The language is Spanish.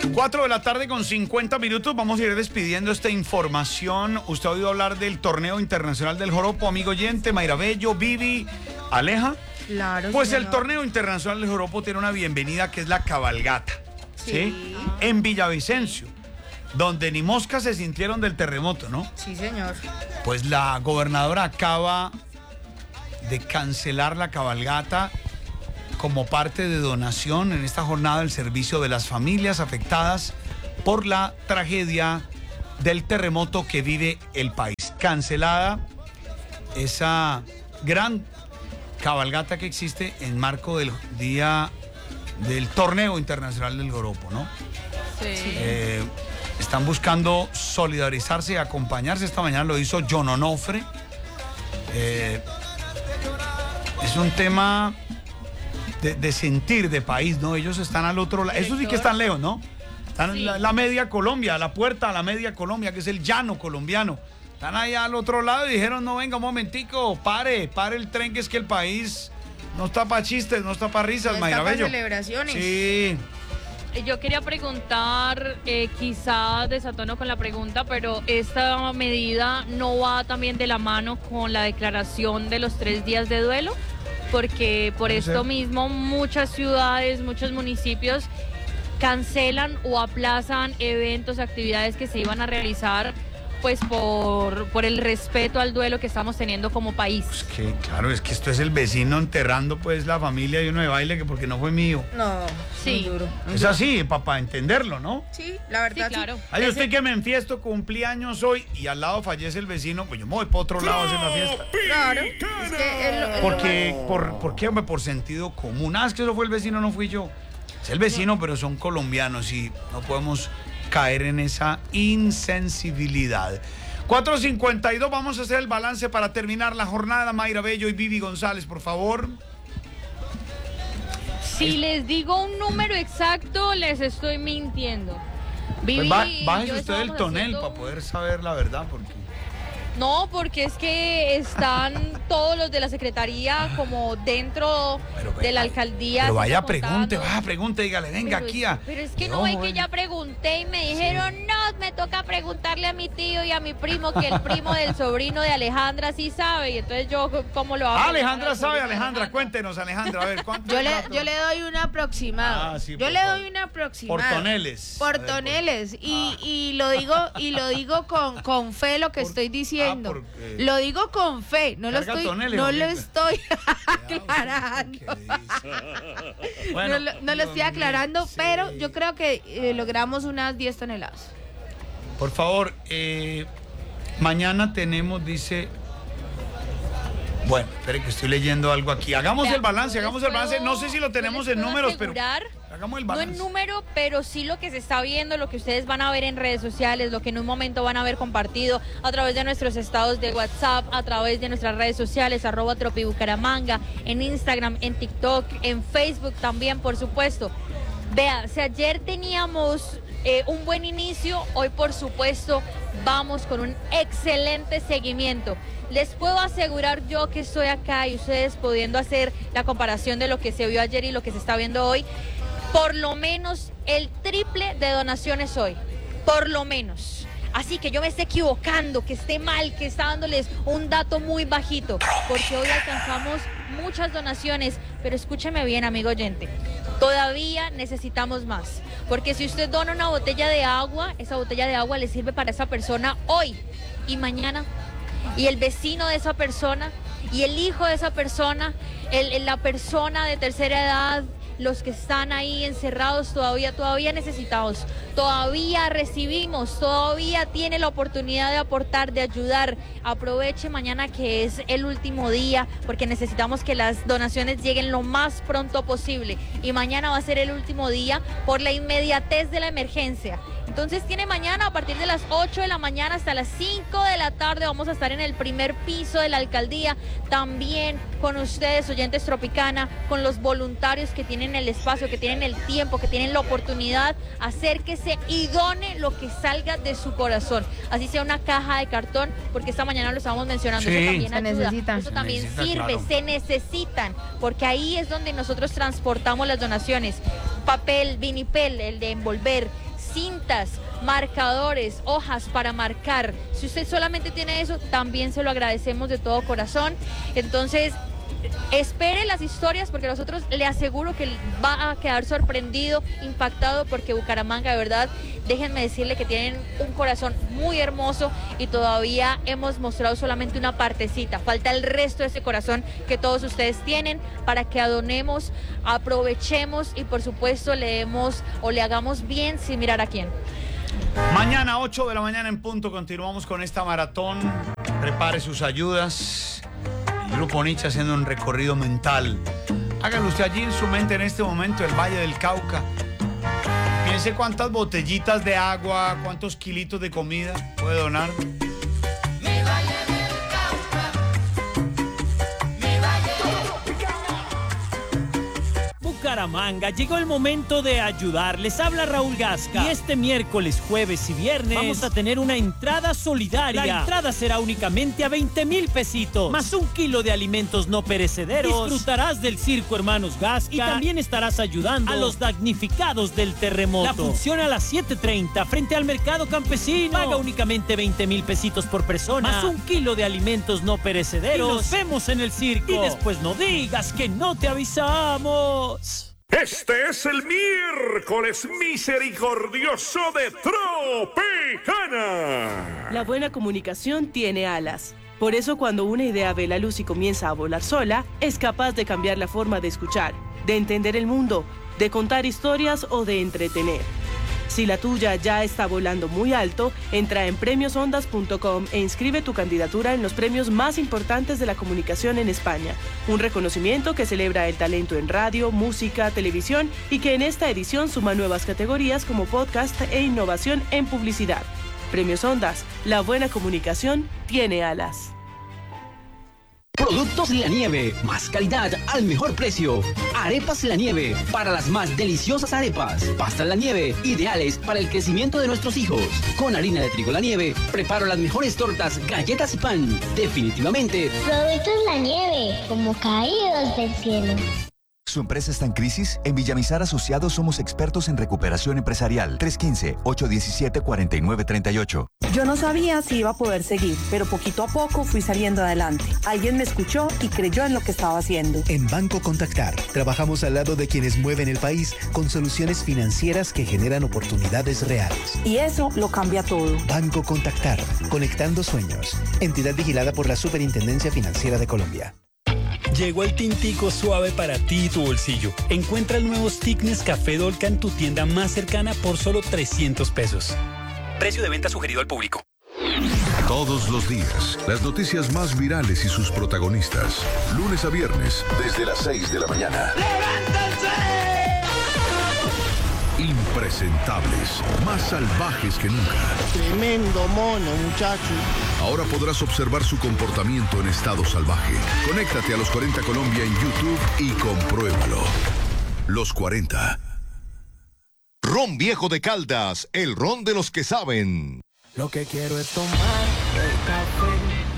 4 de la tarde con 50 minutos. Vamos a ir despidiendo esta información. Usted ha oído hablar del torneo internacional del joropo, amigo oyente, Mayra Bello, Vivi, Aleja. Claro. Pues señor. el torneo internacional del joropo tiene una bienvenida que es la cabalgata. ¿Sí? En Villavicencio, donde ni moscas se sintieron del terremoto, ¿no? Sí, señor. Pues la gobernadora acaba de cancelar la cabalgata como parte de donación en esta jornada al servicio de las familias afectadas por la tragedia del terremoto que vive el país. Cancelada esa gran cabalgata que existe en marco del día del torneo internacional del joropo, ¿no? Sí. Están buscando solidarizarse y acompañarse. Esta mañana lo hizo John Onofre. Es un tema de sentir de país, ¿no? Ellos están al otro lado. Eso sí que están lejos, ¿no? Están Sí. en la media Colombia, a la puerta a la media Colombia, que es el llano colombiano. Están allá al otro lado y dijeron, no, venga un momentico, pare el tren, que es que el país no está para chistes, no está para risas, No Mayra está para Bello. celebraciones. Sí. Yo quería preguntar, quizá desatono con la pregunta, pero esta medida no va también de la mano con la declaración de los 3 días de duelo, porque por Puede esto ser. mismo muchas ciudades, muchos municipios cancelan o aplazan eventos, actividades que se iban a realizar, pues por el respeto al duelo que estamos teniendo como país. Pues que, claro, es que esto es el vecino enterrando pues la familia y uno de baile que porque no fue mío. No, Sí. muy duro. muy Es duro. así, para entenderlo, ¿no? Sí, la verdad. Sí, claro. Ay, yo Ese- estoy que me enfiesto, cumplí años hoy y al lado fallece el vecino, pues yo me voy para otro lado a hacer la fiesta. Claro. Es que es lo Porque, ¿por qué, hombre? Por sentido común. Ah, es que eso fue el vecino, no fui yo. Es el vecino, pero son colombianos y no podemos caer en esa insensibilidad. 4:52, vamos a hacer el balance para terminar la jornada. Mayra Bello y Vivi González, por favor. Si les digo un número exacto, les estoy mintiendo. Vivi, Pues bájese yo usted del estábamos tonel haciendo para poder saber la verdad, porque... No, porque es que están todos los de la secretaría como dentro de la alcaldía. Pero se vaya, está pregunte, montando. dígale, venga Pero aquí es- a... Pero es que Pero no ve ojo, que ya pregunté y me dijeron, no, me toca preguntarle a mi tío y a mi primo, que el primo del sobrino de Alejandra sí sabe. Y entonces yo, ¿cómo lo hago? Alejandra sabe, Alejandra, cuéntenos, Alejandra, a ver, ¿cuánto? Yo le doy un aproximado. Ah, sí, yo por le favor. doy un aproximado. Por toneles. A Por ver, toneles. Y lo digo con fe lo que estoy diciendo. porque- Lo digo con fe. No lo Carga estoy, toneles, no ¿o lo qué? estoy ¿Qué aclarando. dice? Bueno, No lo estoy aclarando, sí. pero yo creo que logramos unas 10 toneladas. Por favor, mañana tenemos, dice... Bueno, espere que estoy leyendo algo aquí. Hagamos Vea, el balance, yo hagamos les el balance. puedo- No sé si lo yo tenemos les en puedo números, pero asegurar, hagamos el no balance. en número, pero sí lo que se está viendo, lo que ustedes van a ver en redes sociales, lo que en un momento van a ver compartido a través de nuestros estados de WhatsApp, a través de nuestras redes sociales, @tropibucaramanga, en Instagram, en TikTok, en Facebook también, por supuesto. Vea, si ayer teníamos un buen inicio, hoy por supuesto vamos con un excelente seguimiento. Les puedo asegurar yo que estoy acá y ustedes pudiendo hacer la comparación de lo que se vio ayer y lo que se está viendo hoy, por lo menos el triple de donaciones hoy, por lo menos. Así que yo me esté equivocando, que esté mal, que está dándoles un dato muy bajito, porque hoy alcanzamos muchas donaciones, pero escúcheme bien, amigo oyente, todavía necesitamos más, porque si usted dona una botella de agua, esa botella de agua le sirve para esa persona hoy y mañana, y el vecino de esa persona, y el hijo de esa persona, la persona de tercera edad, los que están ahí encerrados todavía necesitados, todavía recibimos, todavía tiene la oportunidad de aportar, de ayudar. Aproveche mañana que es el último día, porque necesitamos que las donaciones lleguen lo más pronto posible, y mañana va a ser el último día por la inmediatez de la emergencia. Entonces tiene mañana a partir de las 8 de la mañana hasta las 5 de la tarde. Vamos a estar en el primer piso de la alcaldía, también con ustedes, oyentes Tropicana, con los voluntarios que tienen el espacio, que tienen el tiempo, que tienen la oportunidad. Acérquese y done lo que salga de su corazón. Así sea una caja de cartón, porque esta mañana lo estábamos mencionando. Sí. Eso también Se ayuda, necesitan. eso Se también necesita, sirve, claro. se necesitan, porque ahí es donde nosotros transportamos las donaciones. Papel, vinipel, el de envolver, cintas, marcadores, hojas para marcar. Si usted solamente tiene eso, también se lo agradecemos de todo corazón. Entonces, espere las historias porque nosotros le aseguro que va a quedar sorprendido, impactado, porque Bucaramanga, de verdad, déjenme decirle que tienen un corazón muy hermoso y todavía hemos mostrado solamente una partecita. Falta el resto de ese corazón que todos ustedes tienen para que adonemos, aprovechemos y por supuesto le demos o le hagamos bien sin mirar a quién. Mañana 8 de la mañana en punto continuamos con esta maratón. Prepare sus ayudas. El Grupo Nietzsche haciendo un recorrido mental. Hágalo usted allí en su mente en este momento, el Valle del Cauca. Piense cuántas botellitas de agua, cuántos kilitos de comida puede donar. Mi Valle del Cauca, mi Valle Bucaramanga, llegó el momento de ayudar. Les habla Raúl Gasca. Y este miércoles, jueves y viernes vamos a tener una entrada solidaria. La entrada será únicamente a 20,000 pesitos, más 1 kilo de alimentos no perecederos. Disfrutarás del circo Hermanos Gasca y también estarás ayudando a los damnificados del terremoto. La función a las 7:30 frente al mercado campesino. Paga únicamente 20,000 pesitos por persona, más 1 kilo de alimentos no perecederos. Y nos vemos en el circo. Y después no digas que no te avisamos. Este es el miércoles misericordioso de Tropicana. La buena comunicación tiene alas. Por eso cuando una idea ve la luz y comienza a volar sola, es capaz de cambiar la forma de escuchar, de entender el mundo, de contar historias o de entretener. Si la tuya ya está volando muy alto, entra en premiosondas.com e inscribe tu candidatura en los premios más importantes de la comunicación en España. Un reconocimiento que celebra el talento en radio, música, televisión y que en esta edición suma nuevas categorías como podcast e innovación en publicidad. Premios Ondas, la buena comunicación tiene alas. Productos La Nieve, más calidad al mejor precio. Arepas La Nieve, para las más deliciosas arepas. Pastas La Nieve, ideales para el crecimiento de nuestros hijos. Con harina de trigo La Nieve, preparo las mejores tortas, galletas y pan. Definitivamente. Productos La Nieve, como caídos del cielo. ¿Su empresa está en crisis? En Villamizar Asociados somos expertos en recuperación empresarial. 315-817-4938. Yo no sabía si iba a poder seguir, pero poquito a poco fui saliendo adelante. Alguien me escuchó y creyó en lo que estaba haciendo. En Banco Contactar, trabajamos al lado de quienes mueven el país con soluciones financieras que generan oportunidades reales. Y eso lo cambia todo. Banco Contactar, conectando sueños. Entidad vigilada por la Superintendencia Financiera de Colombia. Llegó el tintico suave para ti y tu bolsillo. Encuentra el nuevo Stick Nescafé Dolca en tu tienda más cercana por solo 300 pesos. Precio de venta sugerido al público. Todos los días, las noticias más virales y sus protagonistas. Lunes a viernes, desde las 6 de la mañana. ¡Levántense! Impresentables, más salvajes que nunca. Tremendo mono, muchacho. Ahora podrás observar su comportamiento en estado salvaje. Conéctate a Los 40 Colombia en YouTube y compruébalo. Los 40. Ron Viejo de Caldas, el ron de los que saben. Lo que quiero es tomar el café